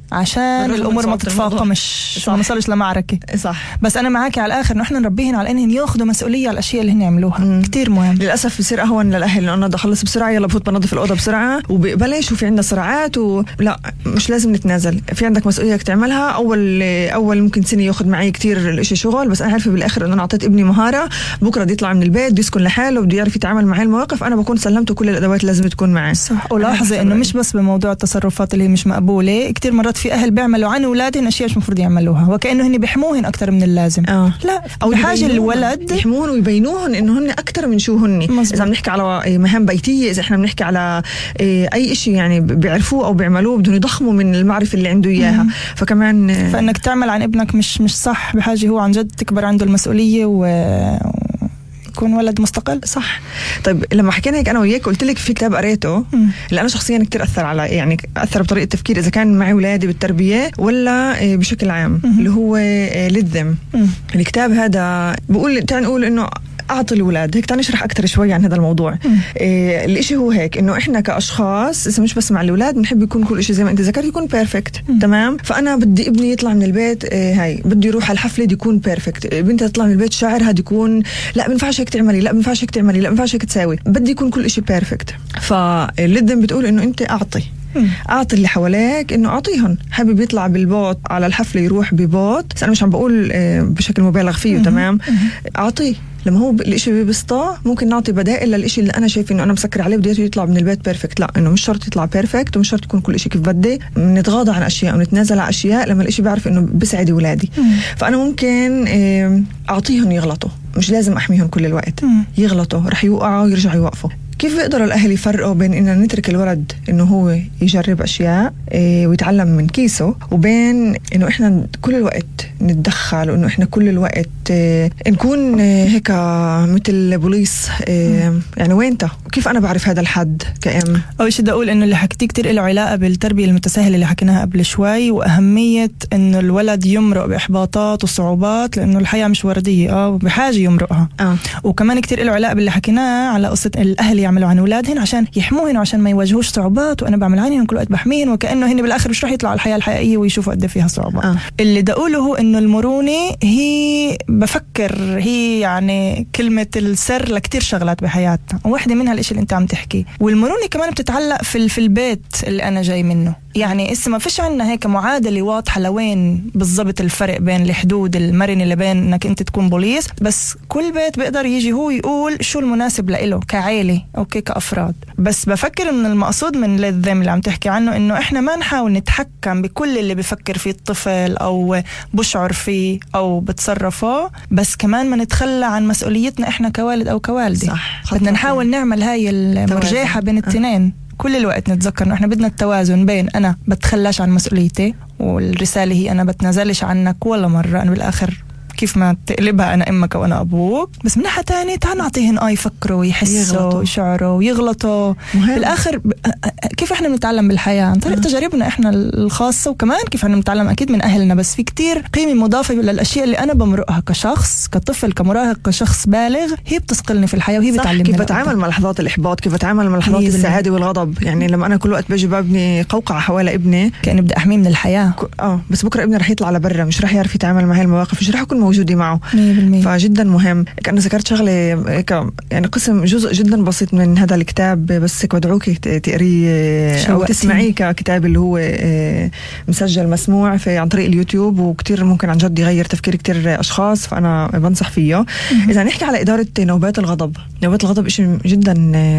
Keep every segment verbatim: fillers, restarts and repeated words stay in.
عشان الامور ما تتفاقمش ما نوصلش لمعركه. صح. بس انا معاكي على الاخر انه احنا نربيهن على انهم ياخذوا مسؤوليه على الاشياء اللي هن يعملوها. مم. كتير مهم. للاسف بصير اهون للاهل انه انا بدي اخلص بسرعه، يلا بفوت بنظف الاوضه بسرعه وببلش وفي عندنا صراعات ولا مش لازم نتنازل. في عندك مسؤوليه تعملها. اول اول ممكن سنه ياخذ معي كتير الاشي شغل، بس انا عارفه بالاخر انه انا اعطيت ابني مهاره بكره بده يطلع من البيت بده يسكن لحاله وبده يعرف يتعامل مع المواقف، انا بكون سلمته كل الادوات اللي لازم تكون معه. صح. ولاحظي انه مش بس بموضوع التصرفات اللي هي مش مقبوله، كتير مرات في اهل بيعملوا عن اولادهم اشياء مش مفروض يعملوها وكانه هن بيحموهن اكثر من اللازم. آه. لا، او بحاجه الولد يحموهن ويبينوهن انه هن اكثر من شو هن. مزبوط. اذا بنحكي على مهام بيتيه، اذا احنا بنحكي على اي شيء يعني بيعرفوه او بيعملوه بدهم يضخموا من المعرفه اللي عنده اياها. مم. فكمان فانك تعمل عن ابنك مش مش صح، بحاجه هو عن جد تكبر عنده المسؤوليه و يكون ولد مستقل. صح. طيب لما حكينا هيك انا وياك قلت لك في كتاب قريته م. اللي انا شخصيا كتير اثر على يعني اثر بطريقه التفكير اذا كان معي اولادي بالتربيه ولا بشكل عام، م. اللي هو للذم. الكتاب هذا بقول تعال نقول انه أعطي الأولاد هيك. تعال نشرح أكتر شوي عن هذا الموضوع. إيه الإشي هو هيك إنه إحنا كأشخاص إذا مش بس مع الأولاد بنحب يكون كل إشي زي ما أنت ذكرت يكون بيرفكت. تمام. فأنا بدي ابني يطلع من البيت إيه هاي بدي يروح على الحفلة دي يكون بيرفكت، بنتي تطلع من البيت شعرها دي يكون لا بنفعش هيك تعملي، لا بنفعش هيك تعملي، لا بنفعش هيك تساوي، بدي يكون كل إشي بيرفكت. فاللدم بتقول إنه أنت أعطي أعطي اللي حواليك، إنه أعطيهم. حابب يطلع بالبوت على الحفلة يروح ببوت، بس أنا مش عم بقول بشكل مبالغ فيه. تمام. أعطيه لما هو الاشي بيبسطه ممكن نعطي بدائل للاشي اللي انا شايف انه انا مسكر عليه بديته يطلع من البيت بيرفكت. لا، انه مش شرط يطلع بيرفكت ومش شرط يكون كل اشي كيف بدي. نتغاضى عن اشياء ونتنازل عن اشياء لما الاشي بعرف انه بسعد اولادي. فانا ممكن اعطيهم يغلطوا، مش لازم احميهم كل الوقت. مم. يغلطوا رح يوقعوا ويرجعوا يوقفوا. كيف بيقدروا الأهل يفرقوا بين إننا نترك الولد إنه هو يجرب أشياء إيه ويتعلم من كيسه، وبين إنه إحنا كل الوقت نتدخل وإنه إحنا كل الوقت إيه نكون إيه هيك مثل بوليس إيه؟ يعني وينتا؟ وكيف أنا بعرف هذا الحد كأم؟ أول شيء بدي أقول إنه اللي حكيتي كتير له علاقة بالتربية المتساهلة اللي حكيناها قبل شوي، وأهمية إنه الولد يمرق بإحباطات وصعوبات لأنه الحياة مش وردية أه بحاجة يمرقها. آه. وكمان كتير له علاقة باللي حكيناه على قصة الأهل يعملوا عن أولادهن عشان يحموهن وعشان ما يواجهوش صعوبات، وأنا بعمل عنهم كل وقت بحميهن وكأنه هن بالآخر مش رح يطلعوا الحياة الحقيقية ويشوفوا قد فيها صعوبات. آه. اللي بدي أقوله هو إنه المرونة هي بفكر هي يعني كلمة السر لكتير شغلات بحياتنا، وواحدة منها الإشي اللي أنت عم تحكي. والمرونة كمان بتتعلق في في البيت اللي أنا جاي منه. يعني إسا ما فيش عنا هيك معادلة واضحة لوين بالضبط الفرق بين الحدود المرنة اللي بين إنك أنت تكون بوليس، بس كل بيت بيقدر يجي هو يقول شو المناسب لإله كعائلة أوكي كأفراد. بس بفكر إن المقصود من الذم اللي عم تحكي عنه إنه إحنا ما نحاول نتحكم بكل اللي بفكر فيه الطفل أو بشعر فيه أو بتصرفه، بس كمان ما نتخلى عن مسؤوليتنا إحنا كوالد أو كوالدة. بدنا نحاول نعمل هاي المرجحة بين التنين. كل الوقت نتذكر إنه إحنا بدنا التوازن بين أنا بتخلاش عن مسؤوليتي، والرسالة هي أنا بتنازلش عنك ولا مرة، أنا بالآخر كيف ما تقلبها أنا أمك وأنا أبوك، بس من ناحية تانية تعال نعطيهن آه يفكروا ويحسوا ويشعروا ويغلطوا. بالآخر كيف إحنا بنتعلم بالحياة عن طريق آه. تجاربنا إحنا الخاصة، وكمان كيف إحنا بنتعلم أكيد من أهلنا. بس في كتير قيمة مضافة للأشياء اللي أنا بمرقها كشخص كطفل كمراهق كشخص بالغ، هي بتثقلني في الحياة وهي بتعلمني كيف بتعامل مع لحظات الإحباط، كيف بتعامل مع لحظات السعادة والغضب. يعني لما أنا كل وقت بجي بابني قوقعة حوالي ابني كأني بدي أحميه من الحياة آه بس بكرة ابني رح يطلع لبرا، مش رح يعرف يتعامل مع هاي المواقف، مش رح يكون موجودة معه. فجدا مهم. كأنه ذكرت شغلة يعني قسم جزء جدا بسيط من هذا الكتاب، بس بدعوك تقريه أو تسمعيه ككتاب اللي هو مسجل مسموع في عن طريق اليوتيوب، وكتير ممكن عن جد يغير تفكير كتير أشخاص، فأنا بنصح فيه. إذا نحكي على إدارة نوبات الغضب، نوبات الغضب إشي جدا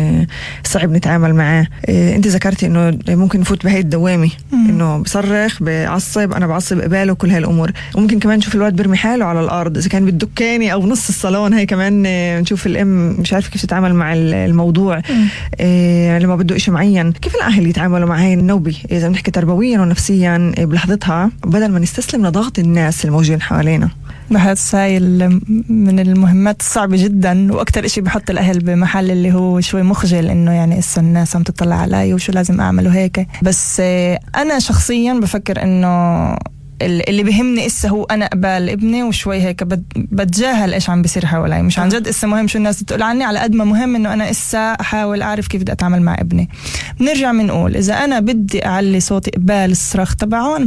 صعب نتعامل معاه. أنت ذكرتي إنه ممكن نفوت بهاي الدوامة، إنه بصرخ بعصب أنا بعصب قباله كل هاي الأمور. وممكن كمان نشوف الواد برمي حاله على الأرض إذا كان بالدكاني أو نص الصالون. هاي كمان نشوف الأم مش عارفة كيف تتعامل مع الموضوع إيه لما بده إشي معين. كيف الأهل يتعاملوا مع هاي النوبة إذا بنحكي تربويا ونفسيا بلحظتها، بدل ما نستسلم لضغط الناس الموجودين حوالينا؟ بحس هاي من المهمات الصعبة جدا، وأكتر إشي بحط الأهل بمحل اللي هو شوي مخجل إنه يعني إسا الناس عم تطلع علي وشو لازم أعمله هيك. بس أنا شخصيا بفكر إنه اللي بيهمني إسا هو أنا أقبل ابني، وشوي هيك بتجاهل إيش عم بيصير حوالي. مش عن جد إسا مهم شو الناس تقول عني، على قد ما مهم إنه أنا إسا أحاول أعرف كيف بدي أتعامل مع ابني. بنرجع منقول إذا أنا بدي أعلي صوتي قبال الصراخ تبعه